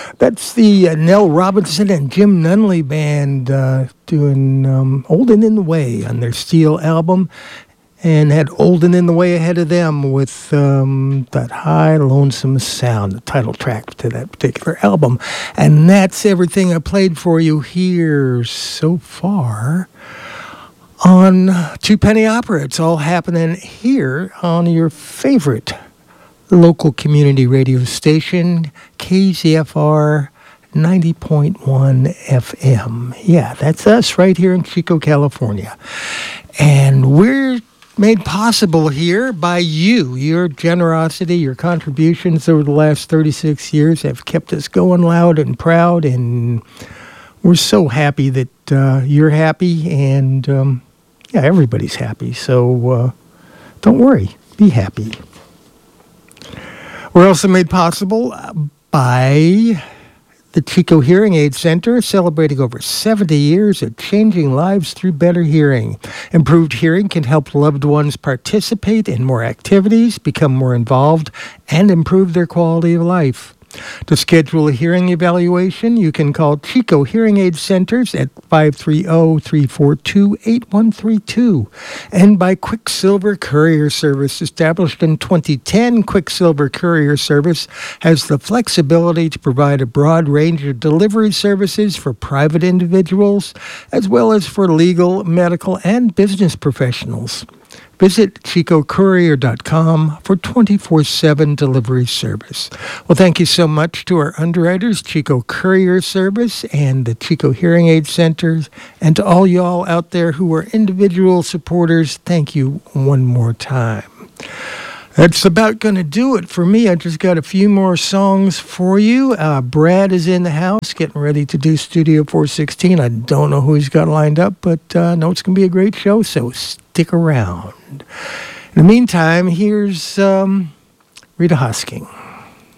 That's the Nell Robinson and Jim Nunley band doing Old and in the Way on their Steel album, and had Old and in the Way ahead of them with that High Lonesome Sound, the title track to that particular album. And that's everything I played for you here so far on Two Penny Opera. It's all happening here on your favorite local community radio station, KZFR 90.1 FM. Yeah, that's us right here in Chico, California. And we're made possible here by you. Your generosity, your contributions over the last 36 years have kept us going loud and proud, and we're so happy that you're happy, and yeah, everybody's happy. So don't worry, be happy. We're also made possible by the Chico Hearing Aid Center, celebrating over 70 years of changing lives through better hearing. Improved hearing can help loved ones participate in more activities, become more involved, and improve their quality of life. To schedule a hearing evaluation, you can call Chico Hearing Aid Centers at 530-342-8132. And by Quicksilver Courier Service, established in 2010, Quicksilver Courier Service has the flexibility to provide a broad range of delivery services for private individuals, as well as for legal, medical, and business professionals. Visit chicocourier.com for 24/7 delivery service. Well, thank you so much to our underwriters, Chico Courier Service and the Chico Hearing Aid Centers, and to all y'all out there who are individual supporters, thank you one more time. That's about going to do it for me. I just got a few more songs for you. Brad is in the house getting ready to do Studio 416. I don't know who he's got lined up, but I know it's going to be a great show, so stick around. In the meantime, here's Rita Hosking.